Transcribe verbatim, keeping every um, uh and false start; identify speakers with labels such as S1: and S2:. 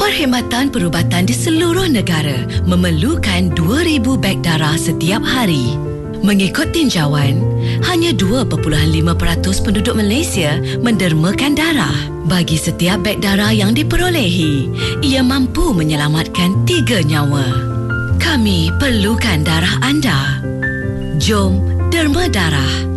S1: Perkhidmatan perubatan di seluruh negara memerlukan dua ribu beg darah setiap hari. Mengikut tinjauan, hanya dua perpuluhan lima peratus penduduk Malaysia mendermakan darah. Bagi setiap beg darah yang diperolehi, ia mampu menyelamatkan tiga nyawa. Kami perlukan darah anda. Jom derma darah.